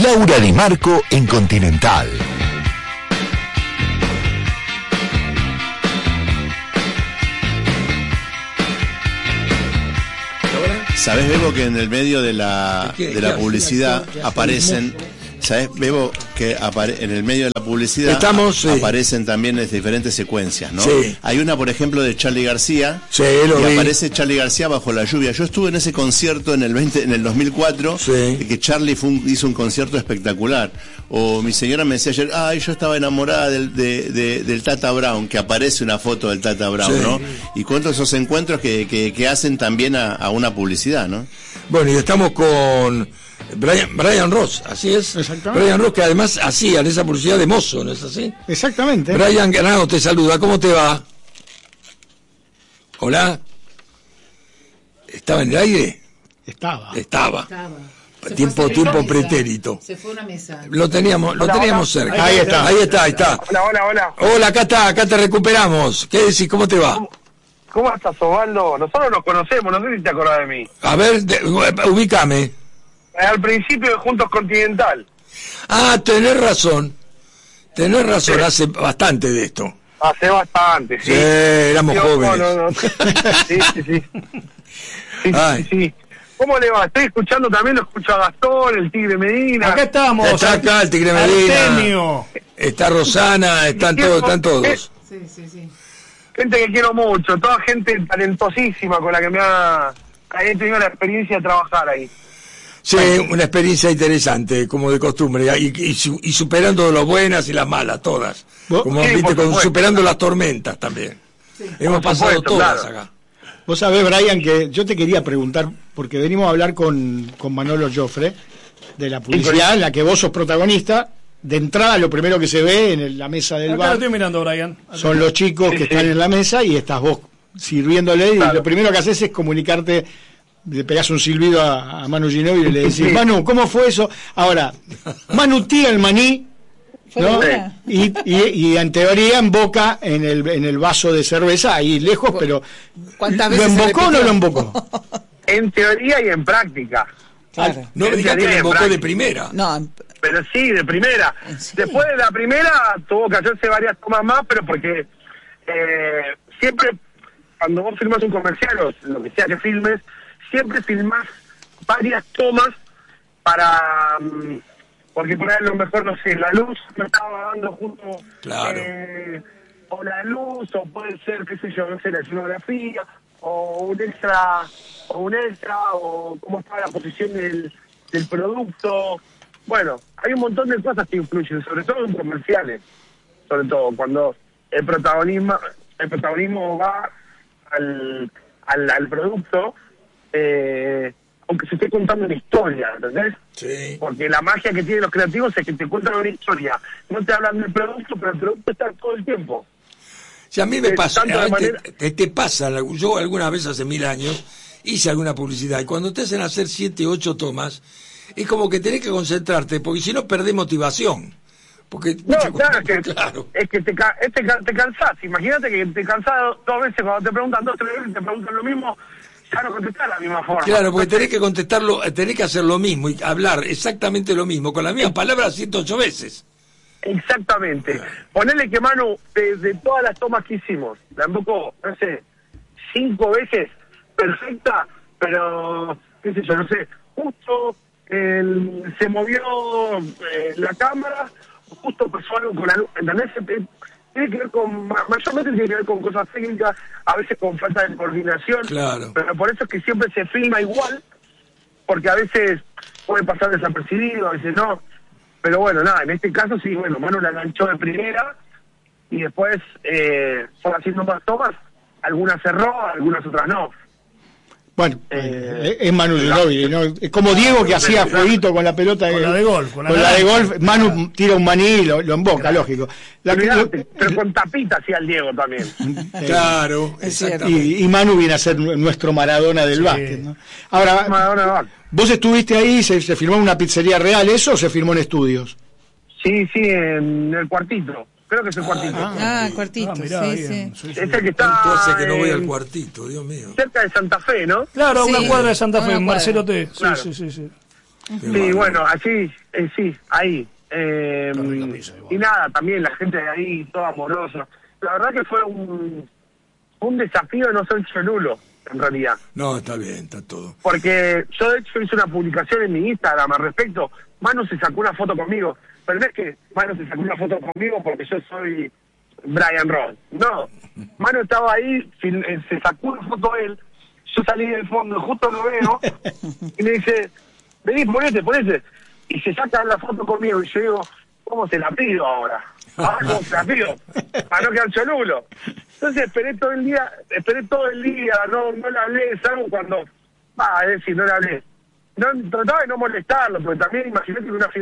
Laura Di Marco en Continental. ¿Sabés, Bebo, que en el medio de la publicidad aparecen... ¿Sabés, Bebo, que en el medio de la publicidad aparecen también diferentes secuencias, ¿no? Sí. Hay una, por ejemplo, de Charly García, y aparece Charly García bajo la lluvia. Yo estuve en ese concierto en el 2004, que Charly hizo un concierto espectacular. O mi señora me decía ayer, yo estaba enamorada del Tata Brown, que aparece una foto del Tata Brown, ¿no? Y cuento esos encuentros que hacen también a una publicidad, ¿no? Bueno, y estamos con Brian Ross, así es. Exactamente. Brian Ross, que además hacía esa publicidad de mozo, ¿no es así? Exactamente. Brian Granado te saluda, ¿cómo te va? Hola. ¿Estaba en el aire? Estaba. Tiempo pretérito. Se fue una mesa. Lo teníamos cerca. Ahí está. Hola. Hola, acá te recuperamos. ¿Qué decís? ¿Cómo te va? ¿Cómo estás, Osvaldo? Nosotros nos conocemos, no sé si te acordás de mí. A ver, ubícame. Al principio de Juntos Continental. Tenés razón, hace bastante de esto. Hace bastante, sí. Éramos jóvenes. No. Sí. ¿Cómo le va? Estoy escuchando también, lo escucho a Gastón, el Tigre Medina. Acá estamos. Está acá el Tigre Medina. Artemio. Está Rosana, están todos. Sí. Gente que quiero mucho, toda gente talentosísima con la que he tenido la experiencia de trabajar ahí. Sí, una experiencia interesante, como de costumbre, y superando las buenas y las malas, todas. Como viste, superando las tormentas también. Sí. Hemos pasado todas acá. Vos sabés, Brian, que yo te quería preguntar, porque venimos a hablar con Manolo Joffre, de la publicidad en la que vos sos protagonista. De entrada, lo primero que se ve en la mesa del bar, lo estoy mirando, Brian, son los chicos que están en la mesa y estás vos sirviéndole, y lo primero que haces es comunicarte. Le pegás un silbido a Manu Ginóbili y le decís, Manu, ¿cómo fue eso? Ahora, Manu tira el maní, ¿no? Y en teoría emboca en el vaso de cerveza, ahí lejos, pero ¿cuántas ¿lo veces embocó o no lo embocó? En teoría y en práctica. Claro. No me digas que lo embocó de primera. No, pero sí, de primera. Sí. Después de la primera tuvo que hacerse varias tomas más, pero porque siempre, cuando vos filmas un comercial o lo que sea que filmes, siempre filmás varias tomas para... porque por ahí a lo mejor, no sé, la luz me estaba dando justo... Claro. O la luz, o puede ser, qué sé yo, no sé, la escenografía, o un extra, o cómo está la posición del producto. Bueno, hay un montón de cosas que influyen, sobre todo en comerciales, sobre todo cuando el protagonismo va al producto, aunque se esté contando una historia, ¿entendés? Sí. Porque la magia que tienen los creativos es que te cuentan una historia, no te hablan del producto, pero el producto está todo el tiempo. Si a mí me pasa, te pasa, yo algunas veces hace 1000 años hice alguna publicidad, y cuando te hacen hacer 7, 8 tomas, es como que tenés que concentrarte, porque si no perdés motivación. Porque es que te cansás. Imagínate que te cansás 2 veces, cuando te preguntan 2, 3 veces, te preguntan lo mismo, ya no contestás de la misma forma. Claro, porque tenés que contestarlo, tenés que hacer lo mismo y hablar exactamente lo mismo, con las mismas palabras 108 veces. Exactamente. Ponele que Manu, de todas las tomas que hicimos, la embocó, no sé, 5 veces, perfecta, pero, qué sé yo, no sé, justo se movió la cámara, justo pasó algo con la luz, ¿entendés? Tiene que ver mayormente tiene que ver con cosas técnicas, a veces con falta de coordinación, claro. Pero por eso es que siempre se filma igual, porque a veces puede pasar desapercibido, a veces no. Pero bueno, nada, en este caso sí, bueno, Manu la enganchó de primera y después fue haciendo más tomas, algunas cerró, algunas otras no. Bueno, es Manu Ginóbili, ¿no? Es como Diego que hacía fueguito con la pelota. Con la de golf. Con la de golf, Manu tira un maní y lo emboca, lógico. Pero con tapita hacía el Diego también. Claro, y Manu viene a ser nuestro Maradona del básquet, ¿no? Ahora, ¿vos estuviste ahí, se filmó en una pizzería real eso o se filmó en estudios? Sí, en el Cuartito. Creo que es el Cuartito. Cuartito, mirá, sí. Es el que está... Entonces que no voy al Cuartito, Dios mío. Cerca de Santa Fe, ¿no? Claro, sí, una cuadra de Santa Fe, Marcelo T. Claro. Sí. Sí, bueno, allí Sí, ahí. Y nada, también la gente de ahí, toda amorosa. La verdad que fue un desafío no ser cholulo, en realidad. No, está bien, está todo. Porque yo de hecho hice una publicación en mi Instagram al respecto. Manu se sacó una foto conmigo. Pero no es que Manu se sacó una foto conmigo porque yo soy Brian Ross. No, Manu estaba ahí, se sacó una foto él. Yo salí del fondo, justo lo veo, y me dice, vení, ponete. Y se saca la foto conmigo, y yo digo, ¿cómo se la pido ahora? Ahora, ¿cómo se la pido? Para no quedar cholulo. Entonces esperé todo el día, no le hablé, salvo cuando, es decir, no le hablé. No, trataba de no molestarlo, porque también imagínate que una